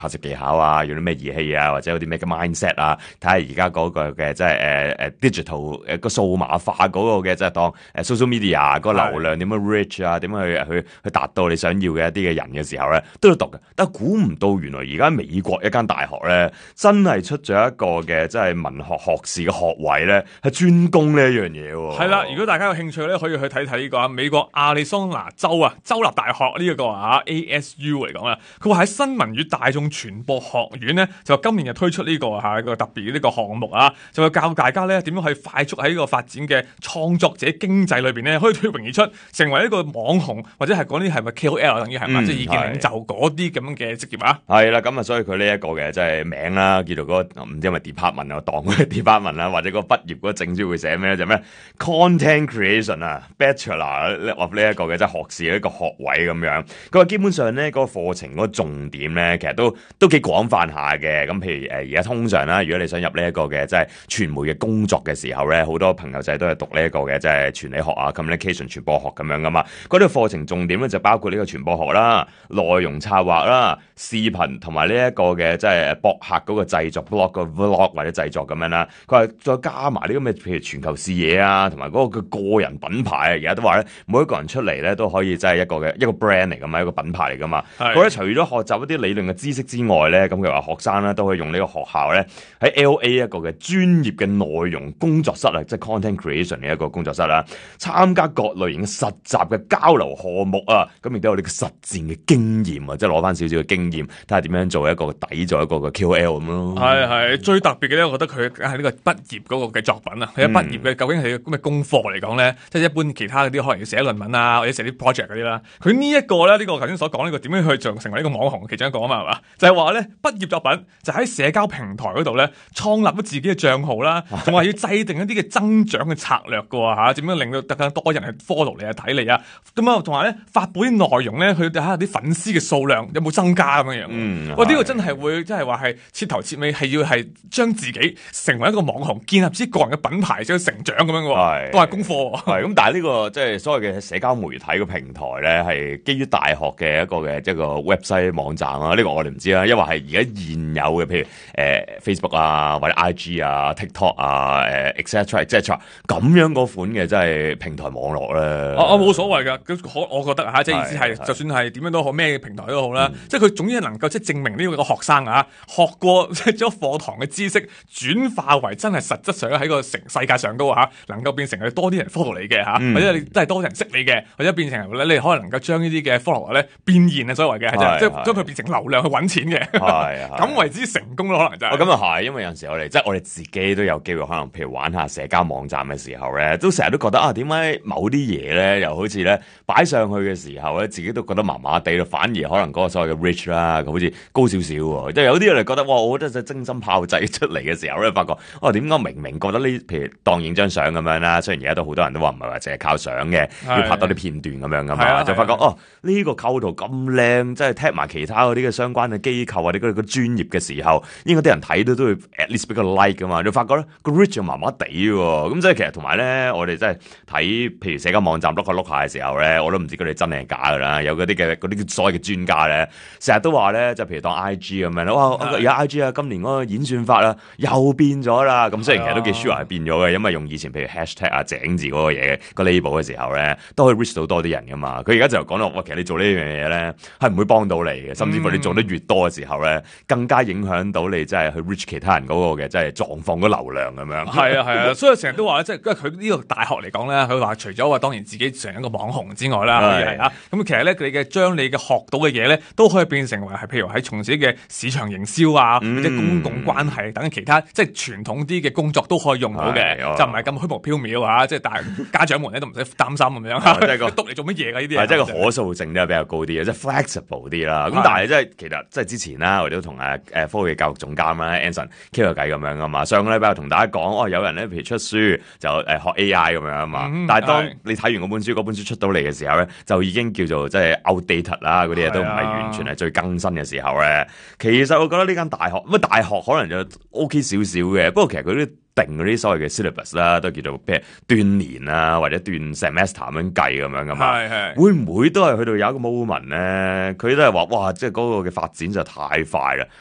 拍攝技巧啊，用啲咩儀器啊，或者有啲咩嘅 mindset 啊，睇下而家嗰個嘅即係digital 個數碼化嗰個嘅即係當social media 個流量點樣 reach 啊，點樣去達到你想要嘅一啲嘅人嘅時候咧，都要讀嘅。但係估唔到原來而家美國一間大學咧，真係出咗一個嘅即係文學學士嘅學位咧，係專攻呢一樣嘢喎。 係啦，如果大家有興趣咧，可以去睇睇呢個美國亞利桑那州州立大學呢一個ASU 嚟講啦，佢話喺新聞與大眾傳播學院咧，就今年就推出呢個一個特別嘅呢個項目啊，就會教大家咧點樣去快速喺呢個發展嘅創作者經濟裏邊咧，可以脫穎而出，成為一個網紅或者係講啲係咪 KOL 等於係嘛，即係意見領袖嗰啲咁樣嘅職業啊。 係啦，咁啊，所以佢呢一個嘅即係名啦，叫做嗰個唔知係咪 department 啊，當嗰個 department 啦，或者個畢業嗰個證書會寫咩咧？就咩 content creation 啊 ，bachelor of 呢一個嘅即係學士嘅一個學位咁樣。佢話基本上咧嗰個課程嗰個重點咧，其實都幾廣泛下嘅。咁譬如而家通常啦，如果你想入呢一個嘅即係傳媒嘅工作嘅時候咧，好多朋友仔都係讀呢一個嘅即係傳理學啊 communication 傳播學咁樣噶嘛。嗰啲課程重點咧就包括呢個傳播學啦、內容策劃啦、視頻同埋呢一個嘅即係博客嗰個製作 blog 個 vlog 或者製作咁樣啦。佢話再加埋呢個咩譬如全球視野啊，同埋嗰個個人品牌啊，而家都話咧每一個人出嚟咧都可以即係一個 brand 嚟噶嘛，一個品牌嚟噶嘛。佢咧除咗學習一啲理論嘅知識之外咧，咁佢話學生咧都可以用呢個學校咧喺 LA 一個嘅專業嘅內容工作室啊，即係 content creation 嘅一個工作室啦，參加各類型嘅實習嘅交流項目啊，咁亦都有呢個實戰嘅經驗啊，即係攞翻少少嘅經驗，睇下點樣做一個底做一個嘅 KOL 咁咯。 係最特別嘅咧，我覺得佢係呢個畢業嗰個嘅作品啊，佢一畢業嘅究竟係咩功課嚟講咧？即係一般其他嗰啲可能要寫論文啊，或者寫啲 project 嗰啲啦。佢呢一個咧，呢個頭先所講呢個點樣去成為呢個網紅其中一個啊嘛，係嘛？就係話咧畢業作品就喺社交平台嗰度咧創立咗自己嘅賬號啦，同埋要制定一啲嘅增長嘅策略噶喎，點樣令到更多人去 follow 你啊睇你啊，咁啊同埋咧發布啲內容咧，去睇下啲粉絲嘅數量有冇增加咁樣樣。哇！呢個真係會即係話係徹頭徹尾係要係將自己成為一個網紅，建立自己個人嘅品牌，想成長咁樣喎，都係功課。 係咁，但係呢個即係所謂嘅社交媒體嘅平台咧，係基於大學嘅一個 website 網站啊。呢個我哋唔知啦，因為係而家現有嘅，譬如Facebook 啊，或者 IG 啊、TikTok 啊、etc 咁樣嗰款嘅，即係平台網絡咧。 我冇所謂㗎，我覺得嚇，即係意思係，就算係點樣都好，咩平台都好啦，即係佢總之能夠即係證明呢個學生啊，學過即係將課堂嘅知識轉化為真係實質上喺個世界上高嚇，能夠變成係多啲人 follow 你嘅嚇，或者你真係多人識你嘅，或者變成你可能能夠將呢啲嘅 follower 咧變現啊，所謂嘅即係將佢變成流量去揾錢嘅，咁為之成功咯，可能就係。 咁啊係，因為有陣時我哋自己都有機會，可能譬如玩下社交網站嘅時候咧，都成日都覺得啊，點解某啲嘢咧又好似咧擺上去嘅時候咧，自己都覺得麻麻地咯，反而可能嗰個所謂嘅 reach 啦，好似高少少喎。即係有啲人覺得哇，我覺得精心炮製出嚟嘅時候咧，發覺點解明明覺得呢，譬如當影張相咁樣啦，雖然而家都好多人都話唔係話淨係靠相嘅，要拍多啲片段咁樣噶嘛，就發覺呢個構圖咁靚，即係踢埋其他嗰啲嘅相關嘅機構或者嗰個專業嘅時候，應該啲人睇都會 at least 俾個 like 噶嘛，你發覺咧個 reach 就麻麻地喎，咁即係其實同埋咧，我哋真係睇譬如社交網站碌下嘅時候咧，我都唔知佢哋真定係假噶啦，有嗰啲所謂嘅專家咧，成日都話咧，就譬如當 IG 咁樣啦，哇而家 IG 啊，今年嗰個演算法啊又變咗啦，咁雖然其實都幾 sure 係變咗嘅，因為用以前譬如 hashtag 啊井字嗰個嘢個 label 嘅時候咧，都可以 reach 到多啲人噶嘛，佢而家就講到哇，其實你做呢樣嘢咧係唔會幫到你嘅，甚至乎你做得越多嘅時候咧，更加影響到你即係去 reach 其他人嗰個嘅即係狀況嗰流量咁樣。 係啊，所以成日都話咧，即係因為佢呢個大學嚟講咧，佢話除咗話當然自己成一個網紅之外啦，咁其實咧佢嘅將你嘅學到嘅嘢咧，都可以變成為係譬如喺從事嘅市場營銷啊，或者公共關係等其他即係傳統啲嘅工作都可以用到嘅，就唔係咁虛無縹緲啊！即係但係家長們咧都唔使擔心咁樣，即係讀嚟做乜嘢㗎呢啲嘢？ 即係個可塑性都係比較高啲嘅，即係 flexible 啲啦。咁但係即係其實即係之前啦，我哋都同科技教育總監啦 Anson 傾過偈咁樣噶嘛。上個禮拜又同大家講，有人咧譬如出書就學 AI 咁樣啊嘛。但係當你睇完嗰本書出到嚟嘅時候咧，就已經叫做即係 outdated 啦，嗰啲嘢都唔係完全係最更新嘅時候咧。其實我覺得呢間大學可能就 OK 少少嘅，不過其實佢啲定嗰啲所謂嘅 syllabus 啦，都叫做譬如斷年啊，或者斷 semester 咁樣計咁樣噶嘛。 係會唔會都係去到有一個 moment 咧？佢都係話哇，即係嗰個嘅發展就太快啦，